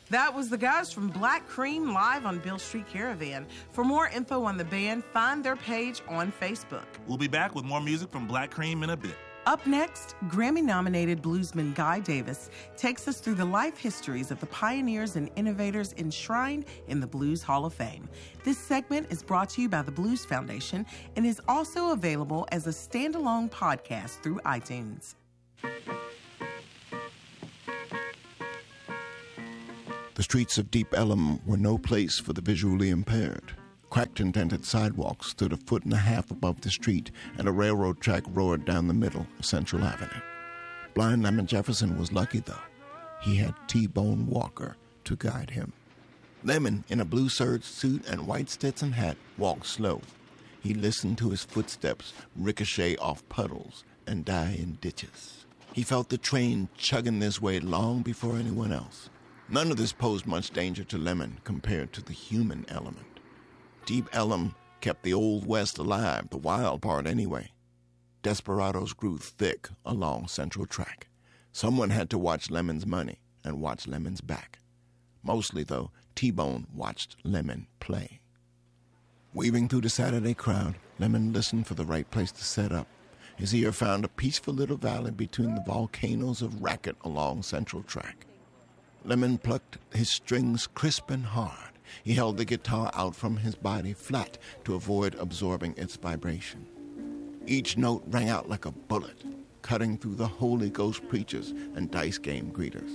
That was the guys from Black Cream live on Beale Street Caravan. For more info on the band, find their page on Facebook. We'll be back with more music from Black Cream in a bit. Up next, Grammy-nominated bluesman Guy Davis takes us through the life histories of the pioneers and innovators enshrined in the Blues Hall of Fame. This segment is brought to you by the Blues Foundation and is also available as a standalone podcast through iTunes. The streets of Deep Ellum were no place for the visually impaired. Cracked and dented sidewalks stood 1.5 feet above the street, and a railroad track roared down the middle of Central Avenue. Blind Lemon Jefferson was lucky, though. He had T-Bone Walker to guide him. Lemon, in a blue serge suit and white Stetson hat, walked slow. He listened to his footsteps ricochet off puddles and die in ditches. He felt the train chugging this way long before anyone else. None of this posed much danger to Lemon compared to the human element. Deep Ellum kept the Old West alive, the wild part anyway. Desperados grew thick along Central Track. Someone had to watch Lemon's money and watch Lemon's back. Mostly, though, T-Bone watched Lemon play. Weaving through the Saturday crowd, Lemon listened for the right place to set up. His ear found a peaceful little valley between the volcanoes of Racket along Central Track. Lemon plucked his strings crisp and hard. He held the guitar out from his body flat to avoid absorbing its vibration. Each note rang out like a bullet, cutting through the Holy Ghost preachers and dice game greeters.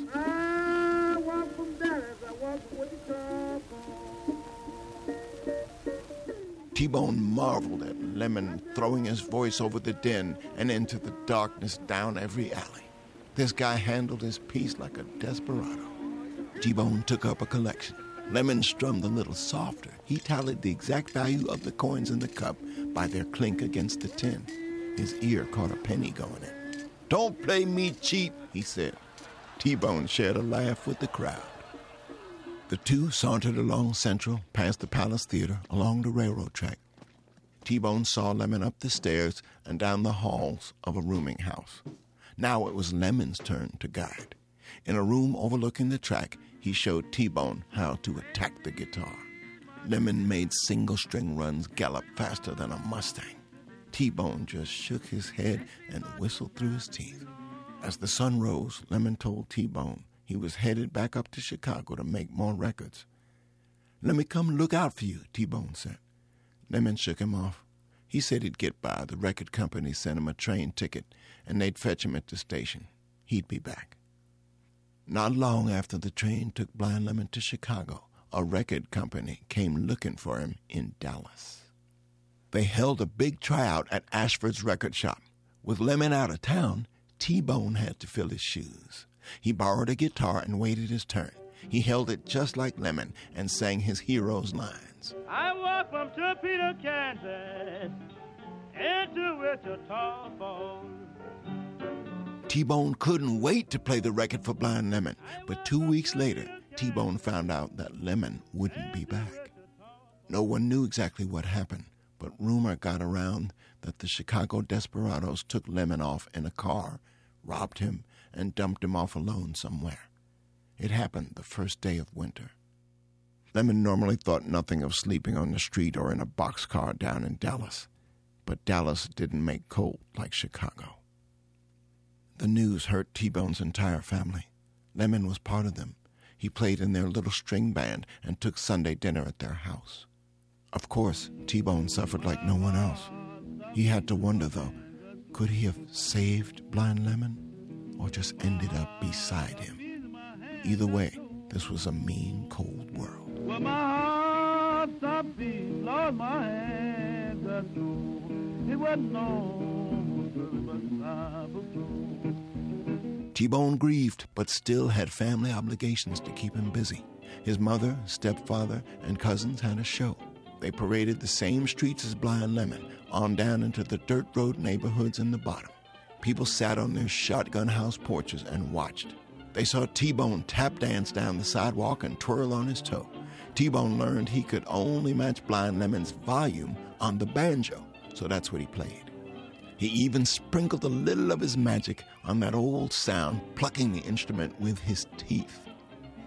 T-Bone marveled at Lemon throwing his voice over the din and into the darkness down every alley. This guy handled his piece like a desperado. T-Bone took up a collection. Lemon strummed a little softer. He tallied the exact value of the coins in the cup by their clink against the tin. His ear caught a penny going in. "Don't play me cheap," he said. T-Bone shared a laugh with the crowd. The two sauntered along Central, past the Palace Theater, along the railroad track. T-Bone saw Lemon up the stairs and down the halls of a rooming house. Now it was Lemon's turn to guide. In a room overlooking the track, he showed T-Bone how to attack the guitar. Lemon made single-string runs gallop faster than a Mustang. T-Bone just shook his head and whistled through his teeth. As the sun rose, Lemon told T-Bone he was headed back up to Chicago to make more records. "Let me come look out for you," T-Bone said. Lemon shook him off. He said he'd get by. The record company sent him a train ticket, and they'd fetch him at the station. He'd be back. Not long after the train took Blind Lemon to Chicago, a record company came looking for him in Dallas. They held a big tryout at Ashford's record shop. With Lemon out of town, T-Bone had to fill his shoes. He borrowed a guitar and waited his turn. He held it just like Lemon and sang his hero's lines. I walk from Topeka, Kansas, into Wichita Falls. T-Bone couldn't wait to play the record for Blind Lemon, but 2 weeks later, T-Bone found out that Lemon wouldn't be back. No one knew exactly what happened, but rumor got around that the Chicago Desperados took Lemon off in a car, robbed him, and dumped him off alone somewhere. It happened the first day of winter. Lemon normally thought nothing of sleeping on the street or in a boxcar down in Dallas, but Dallas didn't make cold like Chicago. The news hurt T-Bone's entire family. Lemon was part of them. He played in their little string band and took Sunday dinner at their house. Of course, T-Bone suffered like no one else. He had to wonder, though, could he have saved Blind Lemon or just ended up beside him? Either way, this was a mean, cold world. Well, my heart stopped beating, Lord, my hands are through. It wasn't no good, but I was through. T-Bone grieved, but still had family obligations to keep him busy. His mother, stepfather, and cousins had a show. They paraded the same streets as Blind Lemon, on down into the dirt road neighborhoods in the bottom. People sat on their shotgun house porches and watched. They saw T-Bone tap dance down the sidewalk and twirl on his toe. T-Bone learned he could only match Blind Lemon's volume on the banjo, so that's what he played. He even sprinkled a little of his magic on that old sound, plucking the instrument with his teeth.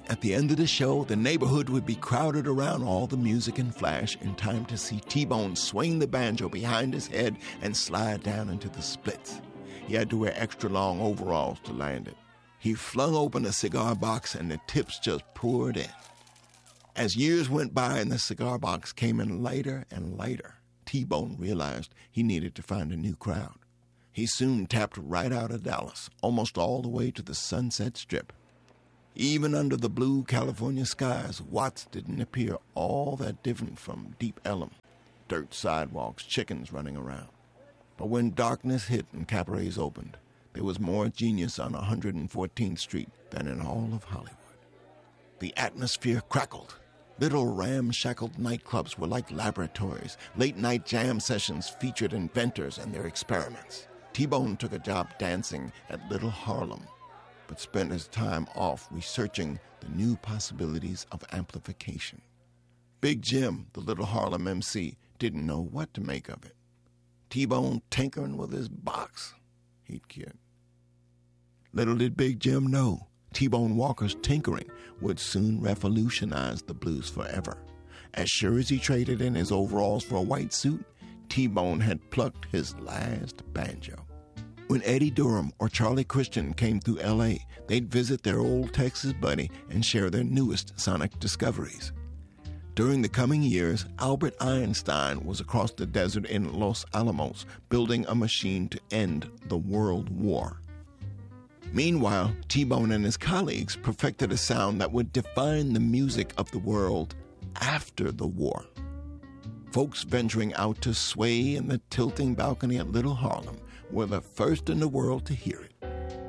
At the end of the show, the neighborhood would be crowded around all the music and flash in time to see T-Bone swing the banjo behind his head and slide down into the splits. He had to wear extra long overalls to land it. He flung open a cigar box and the tips just poured in. As years went by and the cigar box came in lighter and lighter, T-Bone realized he needed to find a new crowd. He soon tapped right out of Dallas, almost all the way to the Sunset Strip. Even under the blue California skies, Watts didn't appear all that different from Deep Ellum. Dirt sidewalks, chickens running around. But when darkness hit and cabarets opened, there was more genius on 114th Street than in all of Hollywood. The atmosphere crackled. Little ramshackled nightclubs were like laboratories. Late-night jam sessions featured inventors and their experiments. T-Bone took a job dancing at Little Harlem, but spent his time off researching the new possibilities of amplification. Big Jim, the Little Harlem MC, didn't know what to make of it. T-Bone tinkering with his box, he'd kid. Little did Big Jim know, T-Bone Walker's tinkering would soon revolutionize the blues forever. As sure as he traded in his overalls for a white suit, T-Bone had plucked his last banjo. When Eddie Durham or Charlie Christian came through L.A., they'd visit their old Texas buddy and share their newest sonic discoveries. During the coming years, Albert Einstein was across the desert in Los Alamos, building a machine to end the World War. Meanwhile, T-Bone and his colleagues perfected a sound that would define the music of the world after the war. Folks venturing out to sway in the tilting balcony at Little Harlem were the first in the world to hear it.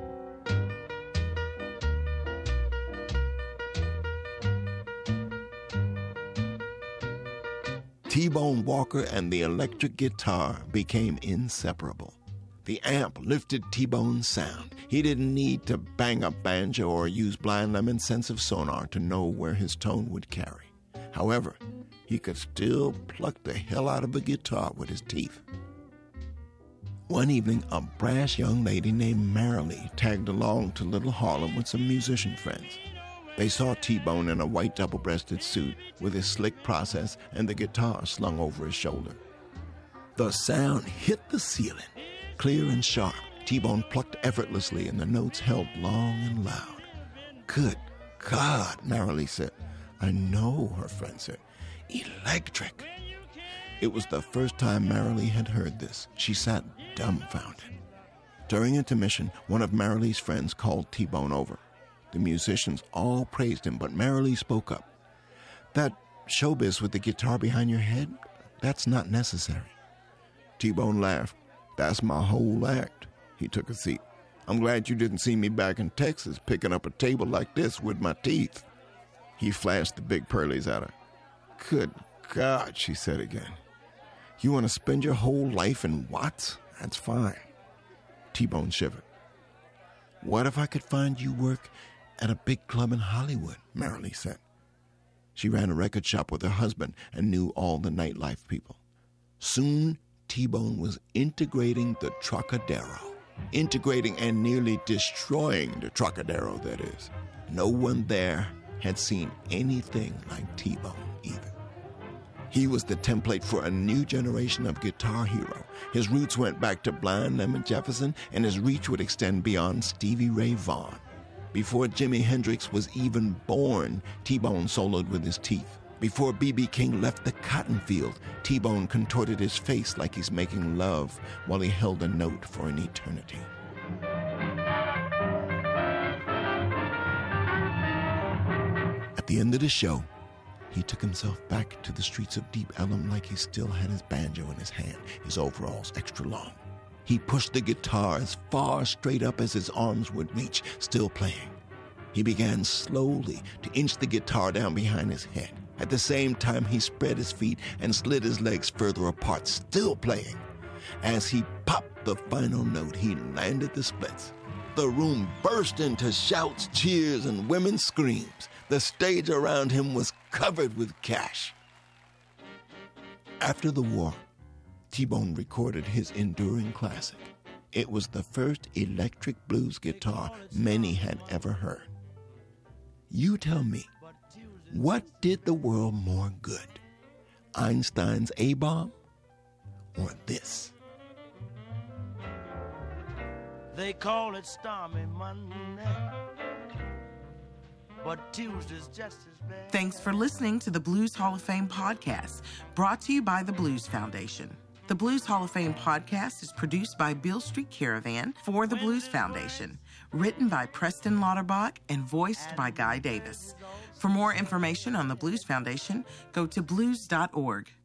T-Bone Walker and the electric guitar became inseparable. The amp lifted T-Bone's sound. He didn't need to bang a banjo or use Blind Lemon's sense of sonar to know where his tone would carry. However, he could still pluck the hell out of a guitar with his teeth. One evening, a brash young lady named Marilee tagged along to Little Harlem with some musician friends. They saw T-Bone in a white double-breasted suit with his slick process and the guitar slung over his shoulder. The sound hit the ceiling. Clear and sharp, T-Bone plucked effortlessly and the notes held long and loud. "Good God," Marilee said. "I know," her friend said. "Electric." It was the first time Marilee had heard this. She sat dumbfounded. During intermission, one of Marilee's friends called T-Bone over. The musicians all praised him, but Marilee spoke up. "That showbiz with the guitar behind your head, that's not necessary." T-Bone laughed. "That's my whole act." He took a seat. "I'm glad you didn't see me back in Texas picking up a table like this with my teeth." He flashed the big pearlies at her. "Good God," she said again. "You want to spend your whole life in Watts? That's fine." T-Bone shivered. "What if I could find you work at a big club in Hollywood?" Marilee said. She ran a record shop with her husband and knew all the nightlife people. Soon, T-Bone was integrating the Trocadero. Integrating and nearly destroying the Trocadero, that is. No one there had seen anything like T-Bone either. He was the template for a new generation of guitar hero. His roots went back to Blind Lemon Jefferson, and his reach would extend beyond Stevie Ray Vaughan. Before Jimi Hendrix was even born, T-Bone soloed with his teeth. Before B.B. King left the cotton field, T-Bone contorted his face like he's making love while he held a note for an eternity. At the end of the show, he took himself back to the streets of Deep Ellum like he still had his banjo in his hand, his overalls extra long. He pushed the guitar as far straight up as his arms would reach, still playing. He began slowly to inch the guitar down behind his head. At the same time, he spread his feet and slid his legs further apart, still playing. As he popped the final note, he landed the splits. The room burst into shouts, cheers, and women's screams. The stage around him was covered with cash. After the war, T-Bone recorded his enduring classic. It was the first electric blues guitar many had ever heard. You tell me, what did the world more good? Einstein's A-bomb or this? They call it stormy Monday, but Tuesday's just as bad. Thanks for listening to the Blues Hall of Fame podcast, brought to you by the Blues Foundation. The Blues Hall of Fame podcast is produced by Beale Street Caravan for the Blues Foundation, written by Preston Lauterbach and voiced by Guy Davis. For more information on the Blues Foundation, go to blues.org.